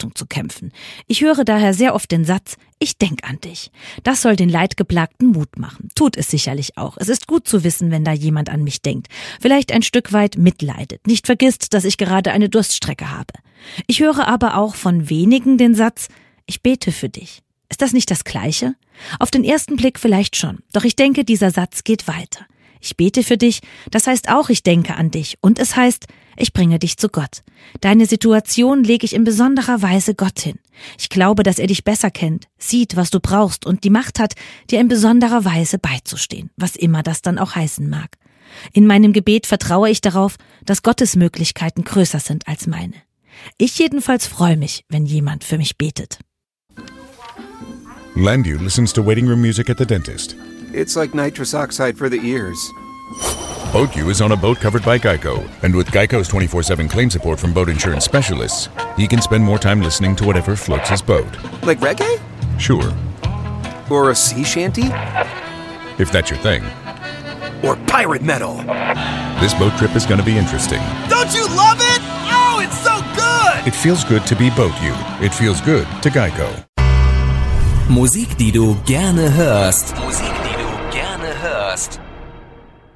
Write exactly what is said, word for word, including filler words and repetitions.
Verantwortung zu kämpfen. Ich höre daher sehr oft den Satz, ich denk an dich. Das soll den Leidgeplagten Mut machen. Tut es sicherlich auch. Es ist gut zu wissen, wenn da jemand an mich denkt. Vielleicht ein Stück weit mitleidet. Nicht vergisst, dass ich gerade eine Durststrecke habe. Ich höre aber auch von wenigen den Satz, ich bete für dich. Ist das nicht das Gleiche? Auf den ersten Blick vielleicht schon. Doch ich denke, dieser Satz geht weiter. Ich bete für dich, das heißt auch, ich denke an dich. Und es heißt, ich bringe dich zu Gott. Deine Situation lege ich in besonderer Weise Gott hin. Ich glaube, dass er dich besser kennt, sieht, was du brauchst und die Macht hat, dir in besonderer Weise beizustehen, was immer das dann auch heißen mag. In meinem Gebet vertraue ich darauf, dass Gottes Möglichkeiten größer sind als meine. Ich jedenfalls freue mich, wenn jemand für mich betet. Landu listens to waiting room music at the dentist. It's like nitrous oxide for the ears. BoatU is on a boat covered by Geico. And with Geico's twenty-four seven claim support from boat insurance specialists, he can spend more time listening to whatever floats his boat. Like reggae? Sure. Or a sea shanty? If that's your thing. Or pirate metal? This boat trip is going to be interesting. Don't you love it? Oh, it's so good! It feels good to be BoatU. It feels good to Geico. Musik, die du gerne hörst. Musik,